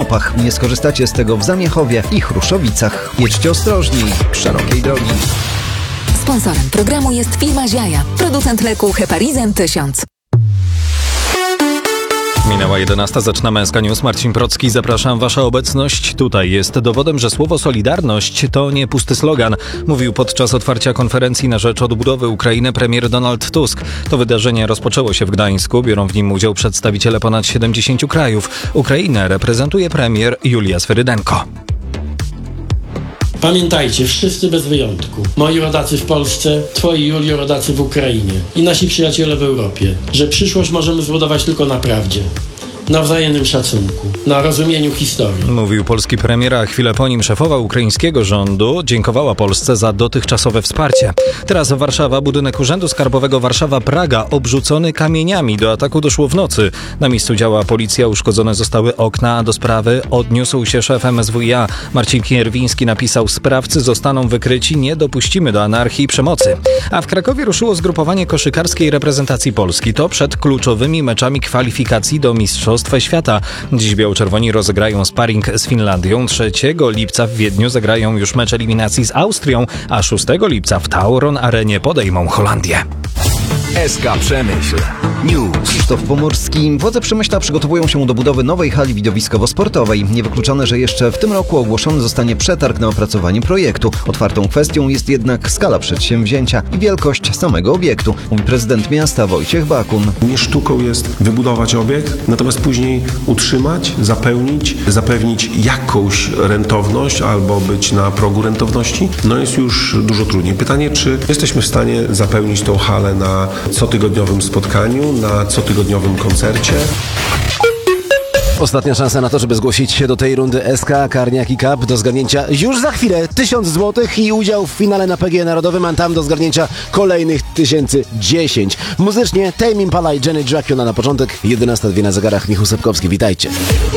Konopach. Nie skorzystacie z tego w Zamiechowie i Chruszowicach. Jedźcie ostrożniej, szerokiej drogi. Sponsorem programu jest firma Ziaja, producent leku Heparizin 1000. Minęła 11, zaczynamy SK News. Marcin Procki, zapraszam. Wasza obecność tutaj jest dowodem, że słowo solidarność to nie pusty slogan, mówił podczas otwarcia konferencji na rzecz odbudowy Ukrainy premier Donald Tusk. To wydarzenie rozpoczęło się w Gdańsku, biorą w nim udział przedstawiciele ponad 70 krajów. Ukrainę reprezentuje premier Julia Swyrydenko. Pamiętajcie, wszyscy bez wyjątku, moi rodacy w Polsce, twoi, Julio, rodacy w Ukrainie i nasi przyjaciele w Europie, że przyszłość możemy zbudować tylko na prawdzie, na wzajemnym szacunku, na rozumieniu historii. Mówił polski premier, a chwilę po nim szefowa ukraińskiego rządu dziękowała Polsce za dotychczasowe wsparcie. Teraz Warszawa, budynek Urzędu Skarbowego Warszawa-Praga obrzucony kamieniami. Do ataku doszło w nocy. Na miejscu działa policja, uszkodzone zostały okna, a do sprawy odniósł się szef MSWiA. Marcin Kierwiński napisał: sprawcy zostaną wykryci, nie dopuścimy do anarchii i przemocy. A w Krakowie ruszyło zgrupowanie koszykarskiej reprezentacji Polski. To przed kluczowymi meczami kwalifikacji do Mistrzostw Świata. Dziś biało-czerwoni rozegrają sparring z Finlandią. 3 lipca w Wiedniu zagrają już mecz eliminacji z Austrią, a 6 lipca w Tauron Arenie podejmą Holandię. SK Przemyśl News. Krzysztof Pomorski. Władze Przemyśla przygotowują się do budowy nowej hali widowiskowo-sportowej. Niewykluczone, że jeszcze w tym roku ogłoszony zostanie przetarg na opracowanie projektu. Otwartą kwestią jest jednak skala przedsięwzięcia i wielkość samego obiektu, mówi prezydent miasta Wojciech Bakun. Nie sztuką jest wybudować obiekt, natomiast później utrzymać, zapewnić jakąś rentowność albo być na progu rentowności, no jest już dużo trudniej. Pytanie, czy jesteśmy w stanie zapełnić tą halę na cotygodniowym spotkaniu, na cotygodniowym koncercie. Ostatnia szansa na to, żeby zgłosić się do tej rundy SK Karniaki Cup. Do zgarnięcia już za chwilę 1000 zł i udział w finale na PGE Narodowym, a tam do zgarnięcia kolejnych 1010. Muzycznie Tame Impala i Janet Jackson, na początek 11:02 na zegarach. Michał Sepkowski, witajcie.